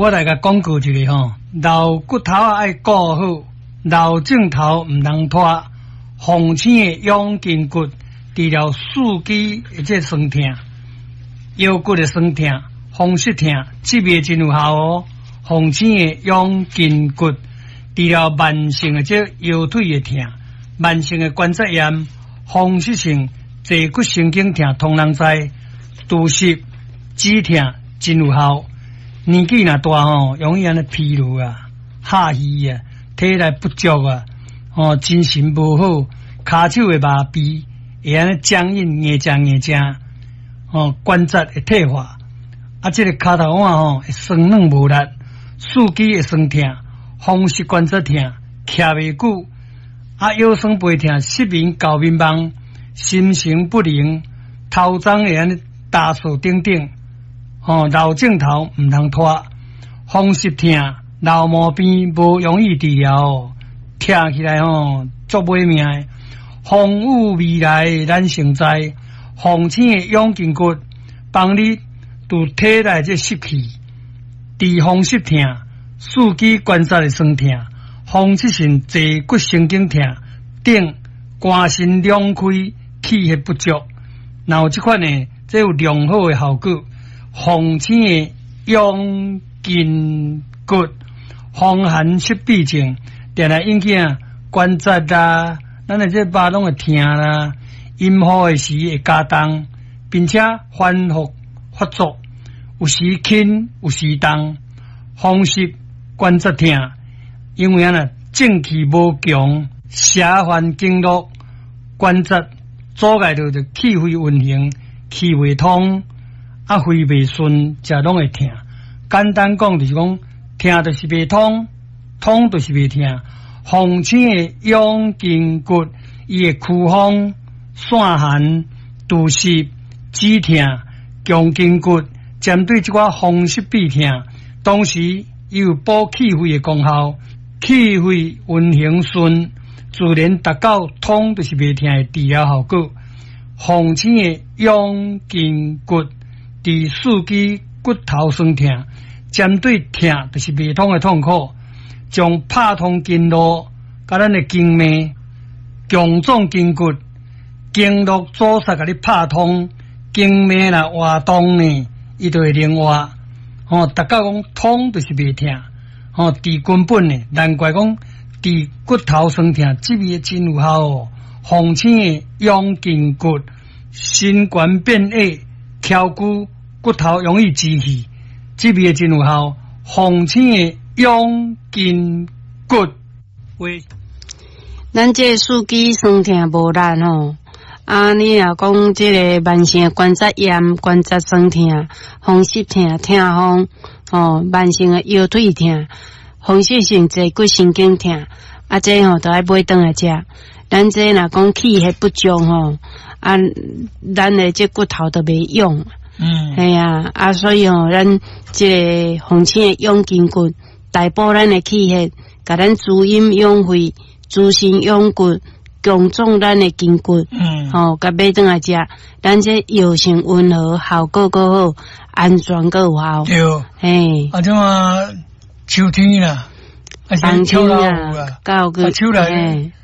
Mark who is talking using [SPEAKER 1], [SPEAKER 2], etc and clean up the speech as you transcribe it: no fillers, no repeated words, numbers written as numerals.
[SPEAKER 1] 我来甲广告一个吼，老骨头爱顾好，老镜头唔通拖。红星的养筋骨，治疗四肢即酸痛、腰骨的酸痛、风湿痛，这味真有效哦。红星的养筋骨，治疗慢性的即腰腿的痛、慢性的关节炎、风湿性坐骨神经痛，通人知。拄湿、止痛真有效。年纪若大吼，容易安尼疲劳啊、下虚啊、体力不足啊，精神无好，骹手会麻痹，会安尼僵硬、硬正，关节会退化，这个骹头腕会酸软无力，四肢会酸痛，风湿关节痛，徛袂久，腰酸背痛，失眠、高眠梦，心神不宁，头鬃会安尼打扫等等。老镜头唔通拖，风湿痛、老毛病无容易治疗，听起来足买命的。风雨未来咱成在，红星的养筋骨，帮你拄体内这湿气，治风湿痛、四肢关节的酸痛、风湿性坐骨神经痛等，肝肾两开，气血不足，然后这款呢，这有良好的效果。红星的养筋骨，风寒湿痹症，定来引起关节啦，咱的这巴拢会痛啦，阴雨的时会加重，并且反复发作，有时轻，有时重，风湿关节痛，因为正气无强，邪烦经络，关节阻碍着气血运行，气未通。肺袂顺，食拢会痛。简单讲就是讲，痛就是袂通，通就是袂痛。红星的养筋骨，伊会驱风、散寒、除湿、止痛、强筋骨，针对这款风湿痹痛，同时伊有补气血的功效，气血运行顺，自然达到通就是袂痛的治疗效果。红星的养筋骨。治四肢骨头酸痛，针对痛就是未通的痛苦，将拍通经络，甲咱的经脉、强壮筋骨、经络阻塞，甲你拍通，经脉啦活动呢，伊就会灵活。达到讲通就是未痛，治根本呢，难怪讲治骨头酸痛，这味真有效哦。红星的养筋骨，心肝变矮。挑骨骨头容易积气，这味真有效。红星的养筋骨，喂，
[SPEAKER 2] 咱这四肢酸痛无难吼。你若讲这个慢性关节炎、关节酸痛、风湿痛、痛风，慢性的腰腿痛、风湿性坐骨神经痛，这都爱买转来食。咱这若讲气血不足咱的这骨头都袂用。系啊，所以咱这个红星的养筋骨，大补咱的气血，甲咱滋阴养肺、滋肾养骨，强壮咱的筋骨。甲买转来食，咱这药性温和，效果够好，安全够有效。
[SPEAKER 1] 对，
[SPEAKER 2] 嘿，
[SPEAKER 1] 这么秋天啦，
[SPEAKER 2] 冬天啦，到个
[SPEAKER 1] 秋来。